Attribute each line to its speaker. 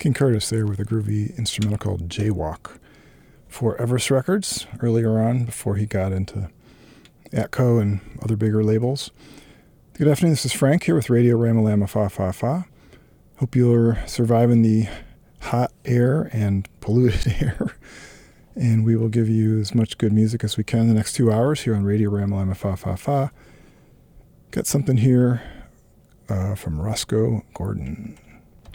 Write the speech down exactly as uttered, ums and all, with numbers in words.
Speaker 1: King Curtis there with a groovy instrumental called Jaywalk for Everest Records earlier on before he got into Atco and other bigger labels. Good afternoon, this is Frank here with Radio Ramalama Fa Fa Fa. Hope you're surviving the hot air and polluted air, and we will give you as much good music as we can in the next two hours here on Radio Ramalama Fa Fa Fa. Got something here uh, from Roscoe Gordon.